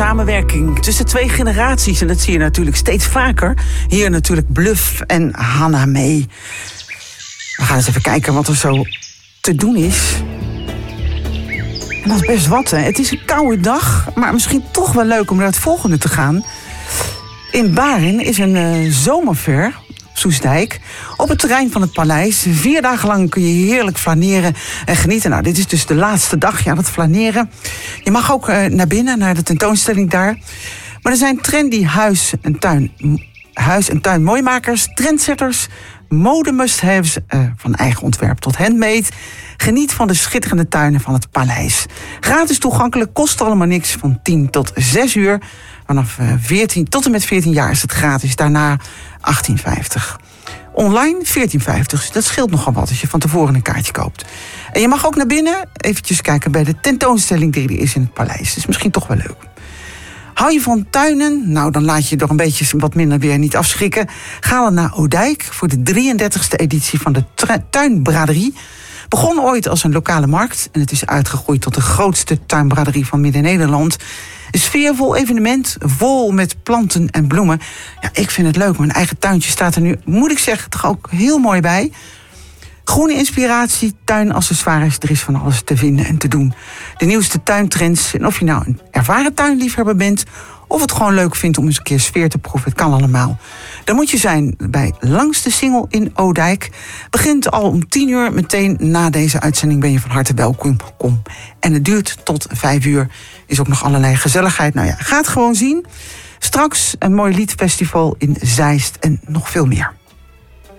samenwerking tussen 2 generaties. En dat zie je natuurlijk steeds vaker. Hier natuurlijk Bluff en Hannah May. We gaan eens even kijken wat er zo te doen is. En dat is best wat, hè. Het is een koude dag, maar misschien toch wel leuk om naar het volgende te gaan. In Baren is een zomerfair, Soestdijk, op het terrein van het paleis. 4 dagen lang kun je heerlijk flaneren en genieten. Nou, dit is dus de laatste dag, ja, dat flaneren. Je mag ook naar binnen, naar de tentoonstelling daar. Maar er zijn trendy huis- en tuin mooimakers, trendsetters, mode must-haves, van eigen ontwerp tot handmade. Geniet van de schitterende tuinen van het paleis. Gratis toegankelijk, kost allemaal niks, van 10 tot 6 uur. Vanaf 14 tot en met 14 jaar is het gratis, daarna 18,50. Online 14,50, dus dat scheelt nogal wat als je van tevoren een kaartje koopt. En je mag ook naar binnen, eventjes kijken bij de tentoonstelling die er is in het paleis. Dat is misschien toch wel leuk. Hou je van tuinen? Nou, dan laat je je door een beetje wat minder weer niet afschrikken. Ga dan naar Oudijk voor de 33e editie van de tuinbraderie. Begon ooit als een lokale markt en het is uitgegroeid tot de grootste tuinbraderie van Midden-Nederland. Een sfeervol evenement, vol met planten en bloemen. Ja, ik vind het leuk. Mijn eigen tuintje staat er nu, moet ik zeggen, toch ook heel mooi bij. Groene inspiratie, tuinaccessoires, er is van alles te vinden en te doen. De nieuwste tuintrends. En of je nou een ervaren tuinliefhebber bent of het gewoon leuk vindt om eens een keer sfeer te proeven, het kan allemaal. Dan moet je zijn bij Langs de Singel in Oudijk. Begint al om 10 uur, meteen na deze uitzending ben je van harte welkom. En het duurt tot 5 uur. Is ook nog allerlei gezelligheid. Nou ja, ga het gewoon zien. Straks een mooi liedfestival in Zeist en nog veel meer.